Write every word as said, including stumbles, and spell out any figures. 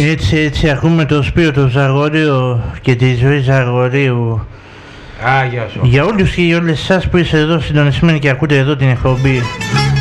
Έτσι, έτσι, ακούμε το Σπύρο το Ζαγορείο και τη ζωή Ζαγορείου. Α, γεια σου. Για όλους και για όλες εσάς που είστε εδώ συντονισμένοι και ακούτε εδώ την εκπομπή.